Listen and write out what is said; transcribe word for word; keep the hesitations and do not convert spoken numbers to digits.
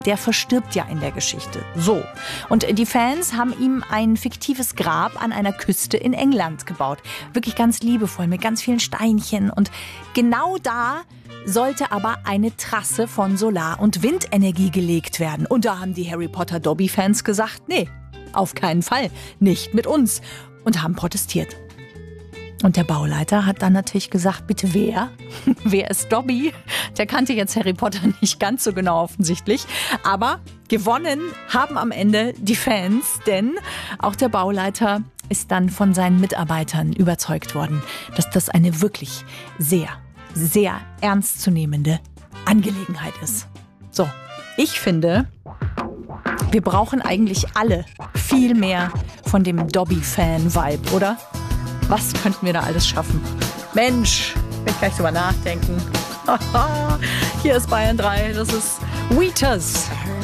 der verstirbt ja in der Geschichte. So. Und die Fans haben ihm ein fiktives Grab an einer Küste in England gebaut. Wirklich ganz liebevoll, mit ganz vielen Steinchen. Und genau da sollte aber eine Trasse von Solar- und Windenergie gelegt werden. Und da haben die Harry Potter Dobby-Fans gesagt, nee, auf keinen Fall, nicht mit uns. Und haben protestiert. Und der Bauleiter hat dann natürlich gesagt, bitte wer? Wer ist Dobby? Der kannte jetzt Harry Potter nicht ganz so genau offensichtlich. Aber gewonnen haben am Ende die Fans, denn auch der Bauleiter ist dann von seinen Mitarbeitern überzeugt worden, dass das eine wirklich sehr, sehr ernstzunehmende Angelegenheit ist. So, ich finde, wir brauchen eigentlich alle viel mehr von dem Dobby-Fan-Vibe, oder? Was könnten wir da alles schaffen? Mensch, ich will gleich drüber nachdenken. Hier ist Bayern drei, das ist Wheatus.